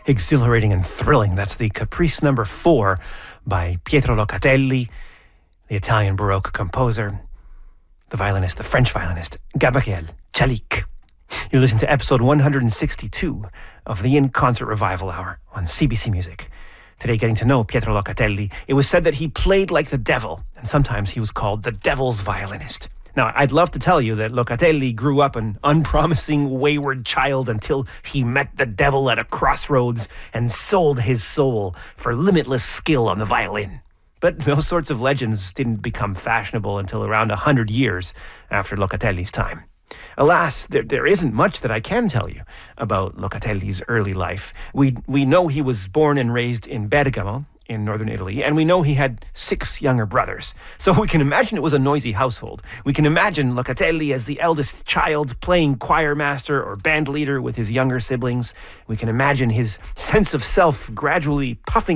Exhilarating and thrilling. That's the Caprice number 4 by Pietro Locatelli, the Italian Baroque composer, the violinist, the French violinist, Gabriel Chalik. You're listening to episode 162 of the In Concert Revival Hour on CBC Music. Today, getting to know Pietro Locatelli, it was said that he played like the devil, and sometimes he was called the devil's violinist. Now, I'd love to tell you that Locatelli grew up an unpromising, wayward child until he met the devil at a crossroads and sold his soul for limitless skill on the violin. But those sorts of legends didn't become fashionable until around 100 years after Locatelli's time. Alas, there isn't much that I can tell you about Locatelli's early life. We know he was born and raised in Bergamo, in northern Italy, and we know he had 6 younger brothers. So we can imagine it was a noisy household. We can imagine Locatelli as the eldest child playing choir master or band leader with his younger siblings. We can imagine his sense of self gradually puffing